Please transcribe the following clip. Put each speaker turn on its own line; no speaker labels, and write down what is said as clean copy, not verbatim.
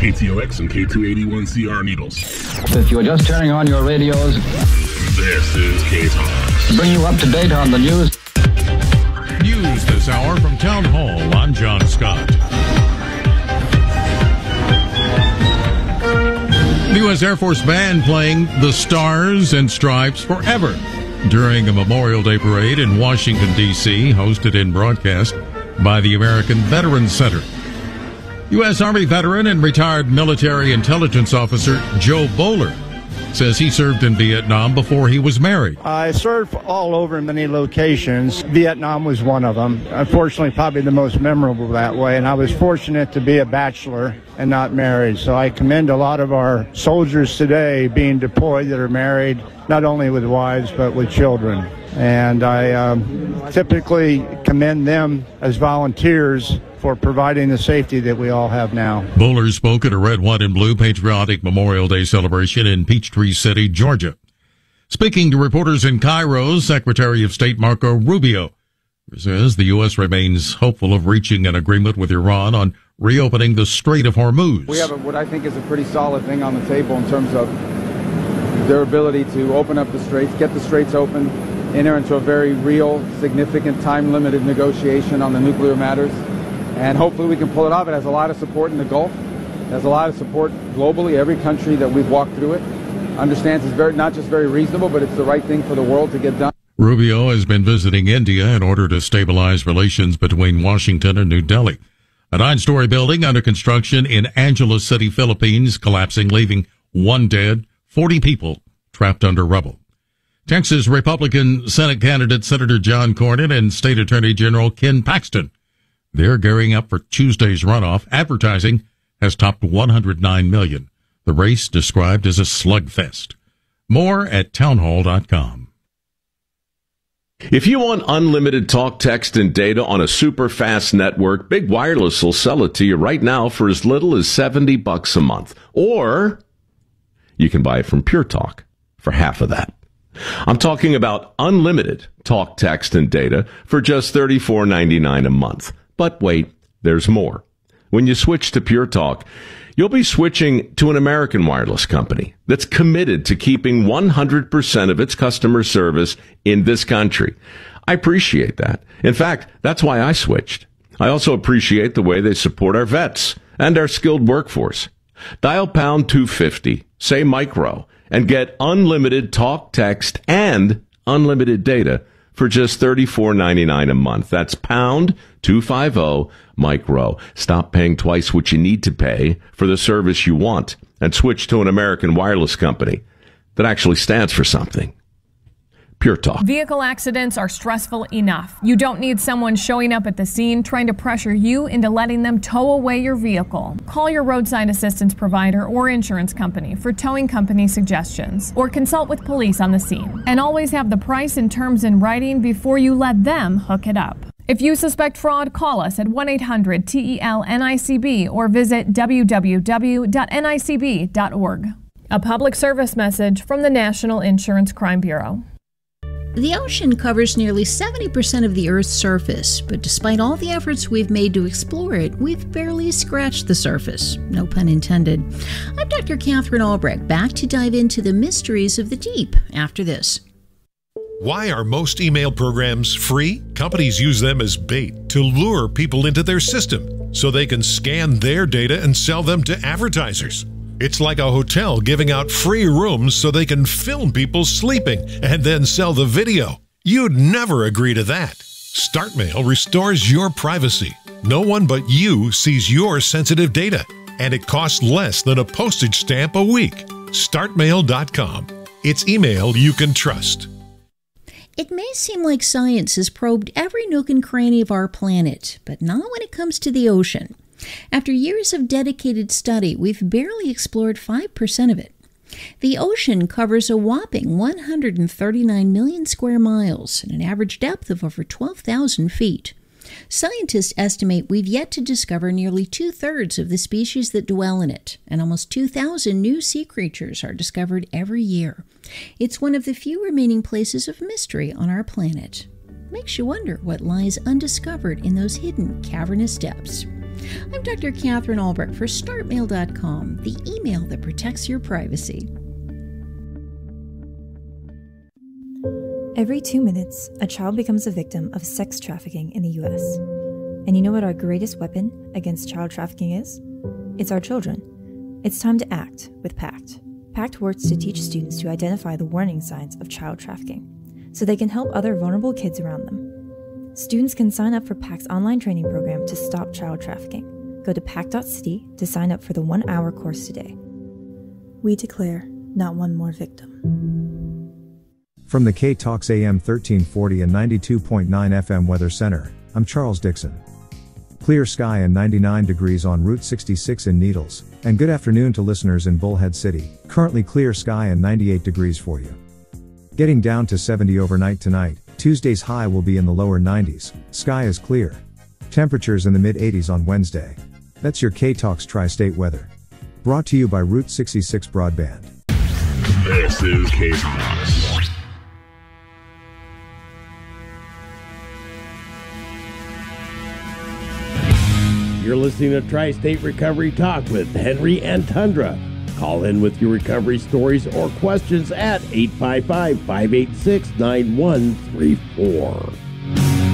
KTOX and K281CR Needles.
If you are just turning on your radios,
this is K-Talks.
To bring you up to date on the news.
News this hour from Town Hall. I'm John Scott. The U.S. Air Force Band playing The Stars and Stripes Forever during a Memorial Day parade in Washington, D.C., hosted and broadcast by the American Veterans Center. U.S. Army veteran and retired military intelligence officer Joe Bowler says he served in Vietnam before he was married.
I served all over many locations. Vietnam was one of them. Unfortunately, probably the most memorable that way. And I was fortunate to be a bachelor and not married. So I commend a lot of our soldiers today being deployed that are married, not only with wives, but with children. And I typically commend them as volunteers for providing the safety that we all have now.
Bowler spoke at a red, white, and blue patriotic Memorial Day celebration in Peachtree City, Georgia. Speaking to reporters in Cairo, Secretary of State Marco Rubio says the U.S. remains hopeful of reaching an agreement with Iran on reopening the Strait of Hormuz.
We have what I think is a pretty solid thing on the table in terms of their ability to open up the straits, get the straits open, enter into a very real, significant, time-limited negotiation on the nuclear matters. And hopefully we can pull it off. It has a lot of support in the Gulf. It has a lot of support globally. Every country that we've walked through it understands it's not just very reasonable, but it's the right thing for the world to get done.
Rubio has been visiting India in order to stabilize relations between Washington and New Delhi. A 9-story building under construction in Angeles City, Philippines, collapsing, leaving 1 dead, 40 people trapped under rubble. Texas Republican Senate candidate Senator John Cornyn and State Attorney General Ken Paxton, they're gearing up for Tuesday's runoff. Advertising has topped $109 million. The race described as a slugfest. More at townhall.com.
If you want unlimited talk, text, and data on a super fast network, Big Wireless will sell it to you right now for as little as $70 a month. Or you can buy it from Pure Talk for half of that. I'm talking about unlimited talk, text, and data for just $34.99 a month. But wait, there's more. When you switch to Pure Talk, you'll be switching to an American wireless company that's committed to keeping 100% of its customer service in this country. I appreciate that. In fact, that's why I switched. I also appreciate the way they support our vets and our skilled workforce. Dial pound 250, say micro, and get unlimited talk, text, and unlimited data for just $34.99 a month. That's pound 250 micro. Stop paying twice what you need to pay for the service you want and switch to an American wireless company that actually stands for something. Pure Talk.
Vehicle accidents are stressful enough. You don't need someone showing up at the scene trying to pressure you into letting them tow away your vehicle. Call your roadside assistance provider or insurance company for towing company suggestions, or consult with police on the scene. And always have the price and terms in writing before you let them hook it up. If you suspect fraud, call us at 1-800-TEL-NICB or visit www.nicb.org. A public service message from the National Insurance Crime Bureau.
The ocean covers nearly 70% of the Earth's surface, but despite all the efforts we've made to explore it, we've barely scratched the surface. No pun intended. I'm Dr. Catherine Albrecht, back to dive into the mysteries of the deep after this.
Why are most email programs free? Companies use them as bait to lure people into their system so they can scan their data and sell them to advertisers. It's like a hotel giving out free rooms so they can film people sleeping and then sell the video. You'd never agree to that. StartMail restores your privacy. No one but you sees your sensitive data, and it costs less than a postage stamp a week. StartMail.com. It's email you can trust.
It may seem like science has probed every nook and cranny of our planet, but not when it comes to the ocean. After years of dedicated study, we've barely explored 5% of it. The ocean covers a whopping 139 million square miles and an average depth of over 12,000 feet. Scientists estimate we've yet to discover nearly 2/3 of the species that dwell in it, and almost 2,000 new sea creatures are discovered every year. It's one of the few remaining places of mystery on our planet. Makes you wonder what lies undiscovered in those hidden cavernous depths. I'm Dr. Catherine Albrecht for StartMail.com, the email that protects your privacy.
Every 2 minutes, a child becomes a victim of sex trafficking in the U.S. And you know what our greatest weapon against child trafficking is? It's our children. It's time to act with PACT. PACT works to teach students to identify the warning signs of child trafficking, so they can help other vulnerable kids around them. Students can sign up for PACT's online training program to stop child trafficking. Go to pact.city to sign up for the 1-hour course today. We declare not one more victim.
From the K-Talks AM 1340 and 92.9 FM Weather Center, I'm Charles Dixon. Clear sky and 99 degrees on Route 66 in Needles, and good afternoon to listeners in Bullhead City. Currently clear sky and 98 degrees for you. Getting down to 70 overnight tonight. Tuesday's high will be in the lower 90s. Sky is clear. Temperatures in the mid-80s on Wednesday. That's your K-Talks Tri-State weather. Brought to you by Route 66 Broadband.
This is K-Talks.
You're listening to Tri-State Recovery Talk with Henry and Tundra. Call in with your recovery stories or questions at 855-586-9134.